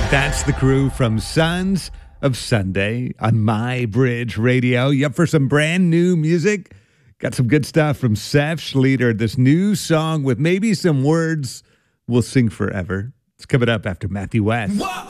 That's the crew from Sons of Sunday on My Bridge Radio. You up for some brand new music? Got some good stuff from Seth Schleter. This new song with maybe some words we'll sing forever. It's coming up after Matthew West.